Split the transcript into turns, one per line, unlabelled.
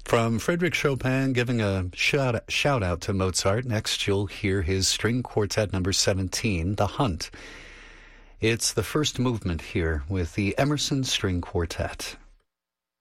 From Frédéric Chopin giving a shout out to Mozart. Next, you'll hear his string quartet number 17, The Hunt. It's the first movement here with the Emerson String Quartet.